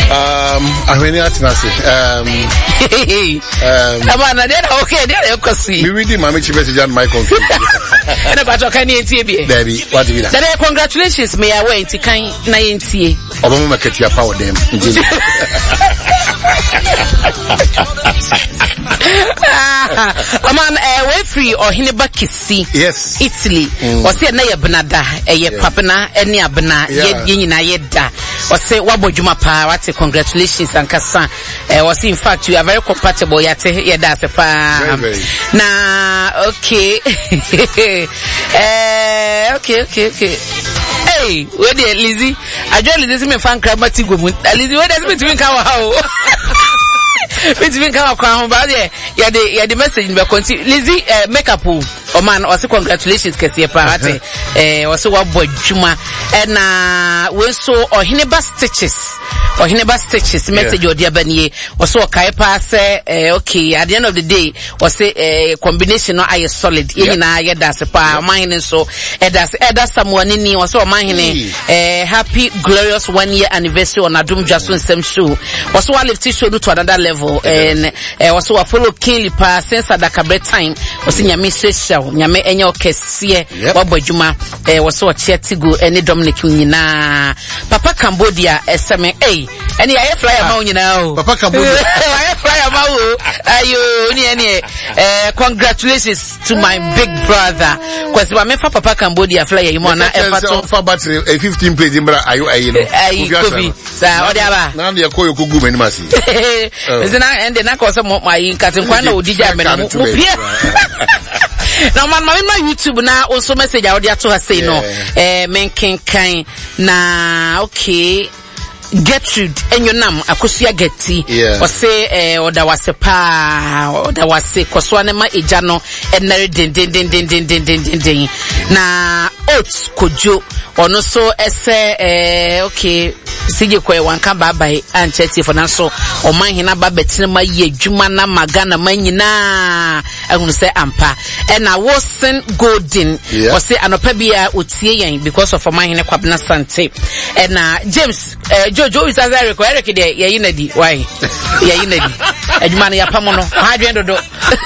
Ahweni atinase. Abana dey okay, dey kosi. Me reading my message on my computer. And about your kind of be. Debbie, what do you mean? Congratulations, may I wait to kind na yentie. Obama market your power them. Man, way free or Hineba Kisi. Yes. Italy. Or say na yebnada, ye papana, any abna, yena yeda. Or say wabo juma pa, what congratulations and kasa. Was in fact you are very compatible yate yeda se pa. Na okay. Okay. Hey, where the Lizzie? I joined Lizzie me fan crab matigo. Lizzie, where does it mean how? Between come crown but yeah the message be continue Lizzie makeup o man also congratulations kese pa ate also wa bodjuma na we so Ohineba stitches message odi abanie also kai pa say okay at the end of the day was say combination no aye solid yina ye das pa man so that's someone ni also man happy glorious 1 year anniversary on Adum Jason Sem show also wa lift show to another level and also wa follow Kelly pa since adakabre time was nyame special nyame enye okese wa bodjuma was wa Chetigo any Dominic nyina Papa Cambodia eseme any I flyer ma nyina Papa Cambodia I flyer ma ayo ni congratulations to my big brother cause ma mefa Papa Cambodia flyer you na efato for battery 15 plate imbra ayo no Kofi sa odiaba na dey koyo kugu mani masi zina ende na ko so my katin kwa na odija me no pia na man ma YouTube na also message I audio to her say no menken kan na okay Gertrude enyonam akosia geti o say oda wase koswa ne ma eja no enere den na oats kojo ono so ese okay sije kwe wanka babai ancheti for na so o man hina babetine ma ye adwuma na magana manyina ehunu say ampa na Wilson Golden o say anopa bia otie yen because of man hina kwabna sante na James Jojo is as I require Eric de yinadi why yinadi adwuma na yapamo no ha dwen dodo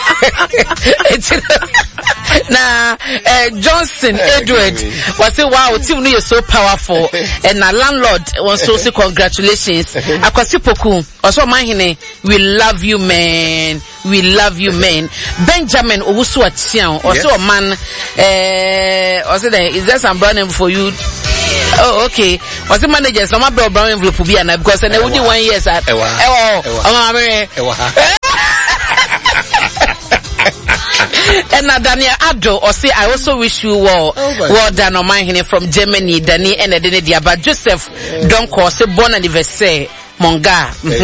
na Johnson Edward was say wow team no so powerful and na landlord wants to say congratulations akwasipoku also man hine we love you man Benjamin Owusu Atian also man also there is there some brand name for you. Oh, okay. Was the managers no my brown envelope be na because na wudi 1 year at and Daniel Ado or say I also wish you well done on my from Germany Danny and Diaba Joseph don't call say bon anniversaire Monga. No.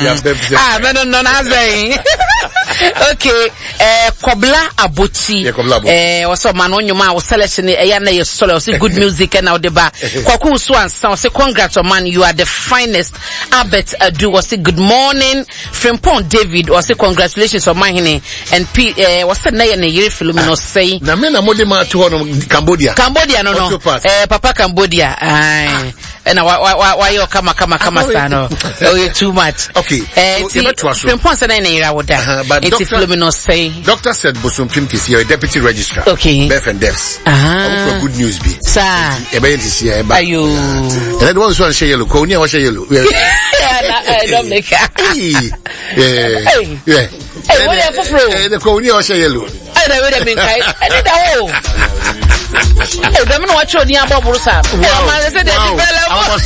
Okay. Kobla Abuchi. Also Manonyuma was selection na solo say good music and out the bar. Kwaku Swan sound say congrats man, you are the finest. Albert Adu was say good morning. Frimpon David was say congratulations on my and P was say na yiri Philomeno say. Na me na modema to Cambodia. No. Papa Cambodia. And why you come sano. Oh, you're too much. Okay. But Doctor said Bosom Pinkis, you're a deputy registrar. Okay. Deaf and deafs. I for good news be. Sir. Are you? And I don't want to share yellow. Konya was yellow. Dominic. Yeah. Hey, what are you for? The Konya was yellow. I don't mean I did that. Hey, don't know what you're doing about Burusa.